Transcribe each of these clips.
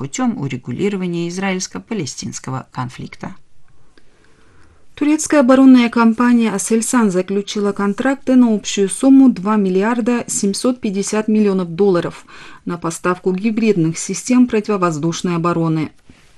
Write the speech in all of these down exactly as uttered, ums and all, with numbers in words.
путем урегулирования израильско-палестинского конфликта. Турецкая оборонная компания «Aselsan» заключила контракты на общую сумму два миллиарда семьсот пятьдесят миллионов долларов на поставку гибридных систем противовоздушной обороны.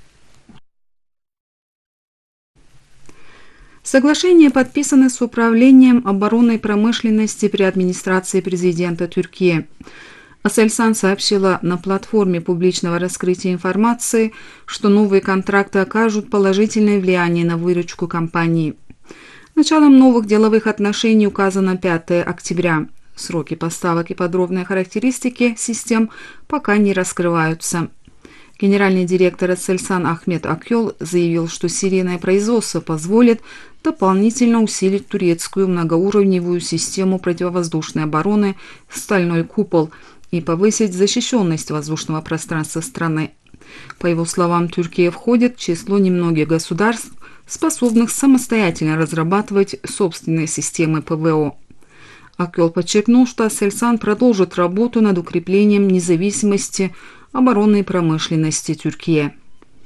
Соглашение подписано с Управлением оборонной промышленности при администрации президента Турции. «Aselsan» сообщила на платформе публичного раскрытия информации, что новые контракты окажут положительное влияние на выручку компании. Началом новых деловых отношений указано пятое октября. Сроки поставок и подробные характеристики систем пока не раскрываются. Генеральный директор «Aselsan» Ахмед Акёл заявил, что серийное производство позволит дополнительно усилить турецкую многоуровневую систему противовоздушной обороны «Стальной купол» и повысить защищенность воздушного пространства страны. По его словам, Турция входит в число немногих государств, способных самостоятельно разрабатывать собственные системы ПВО. Акёл подчеркнул, что «Aselsan» продолжит работу над укреплением независимости оборонной промышленности Турции.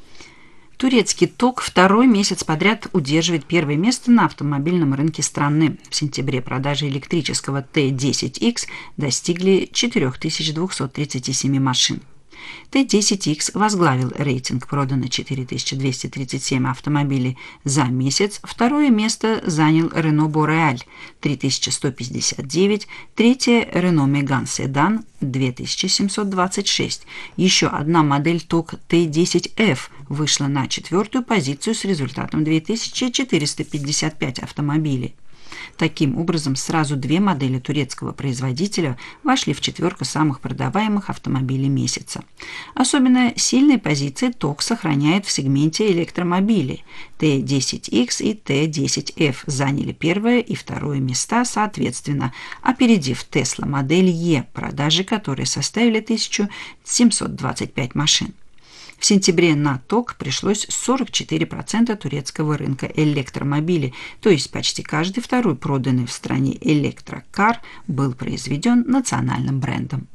Турецкий ТОК второй месяц подряд удерживает первое место на автомобильном рынке страны. В сентябре продажи электрического Т десять икс достигли четыре тысячи двести тридцать семь машин. Т десять икс возглавил рейтинг, продано четыре тысячи двести тридцать семь автомобилей за месяц. Второе место занял Renault Boreal – три тысячи сто пятьдесят девять, третье – Renault Megane Sedan – две тысячи семьсот двадцать шесть. Еще одна модель ТОК Т десять эф вышла на четвертую позицию с результатом две тысячи четыреста пятьдесят пять автомобилей. Таким образом, сразу две модели турецкого производителя вошли в четверку самых продаваемых автомобилей месяца. Особенно сильные позиции ТОК сохраняет в сегменте электромобилей. Т десять икс и Т десять эф заняли первое и второе места соответственно, опередив Tesla модель Е, продажи которой составили тысячу семьсот двадцать пять машин. В сентябре на ТОК пришлось сорок четыре процента турецкого рынка электромобилей, то есть почти каждый второй проданный в стране электрокар был произведен национальным брендом.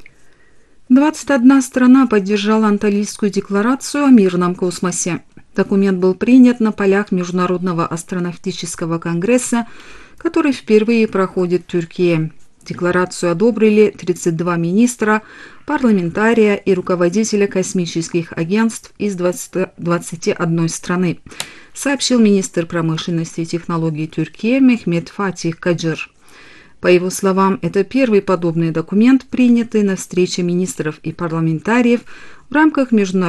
двадцать одна страна поддержала Анталийскую декларацию о мирном космосе. Документ был принят на полях Международного астронавтического конгресса, который впервые проходит в Турции. Декларацию одобрили тридцать два министра, парламентария и руководителя космических агентств из двадцати одной страны, сообщил министр промышленности и технологий Турции Мехмет Фатих Каджир. По его словам, это первый подобный документ, принятый на встрече министров и парламентариев в рамках международного